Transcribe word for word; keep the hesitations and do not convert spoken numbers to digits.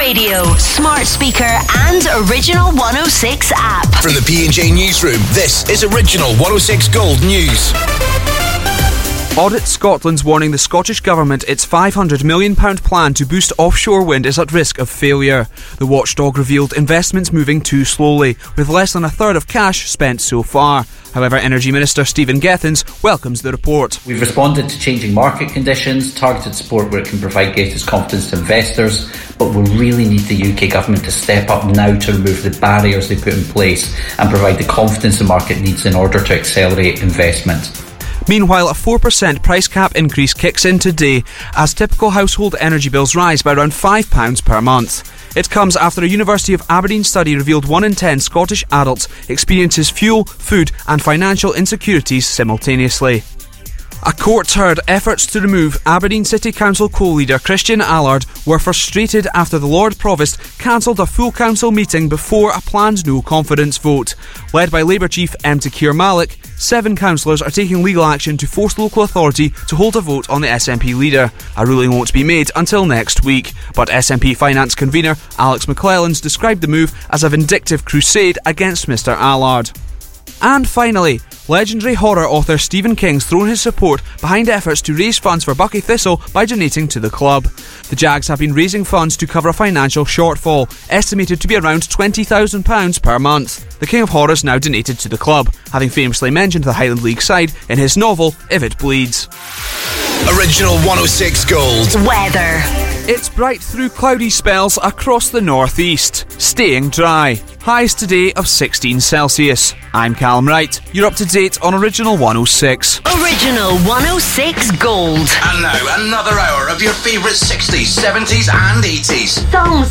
radio, smart speaker and Original one oh six app. From the P and J Newsroom, this is Original one oh six Gold News. Audit Scotland's warning the Scottish Government its five hundred million pounds plan to boost offshore wind is at risk of failure. The watchdog revealed investments moving too slowly, with less than a third of cash spent so far. However, Energy Minister Stephen Gethins welcomes the report. We've responded to changing market conditions, targeted support where it can provide greatest confidence to investors, but we really need the U K Government to step up now to remove the barriers they put in place and provide the confidence the market needs in order to accelerate investment. Meanwhile, a four percent price cap increase kicks in today as typical household energy bills rise by around five pounds per month. It comes after a University of Aberdeen study revealed one in ten Scottish adults experiences fuel, food and financial insecurities simultaneously. A court heard efforts to remove Aberdeen City Council co-leader Christian Allard were frustrated after the Lord Provost cancelled a full council meeting before a planned no-confidence vote. Led by Labour Chief M. Takir Malik, seven councillors are taking legal action to force local authority to hold a vote on the S N P leader. A ruling won't be made until next week, but S N P Finance convener Alex McClellan's described the move as a vindictive crusade against Mr Allard. And finally, legendary horror author Stephen King's thrown his support behind efforts to raise funds for Buckie Thistle by donating to the club. The Jags have been raising funds to cover a financial shortfall, estimated to be around twenty thousand pounds per month. The King of Horrors now donated to the club, having famously mentioned the Highland League side in his novel If It Bleeds. Original one oh six Gold. Weather. It's bright through cloudy spells across the northeast, staying dry. Highs today of sixteen Celsius. I'm Callum Wright. You're up to date on Original one oh six. Original one oh six Gold. And now another hour of your favourite sixties, seventies and eighties. Songs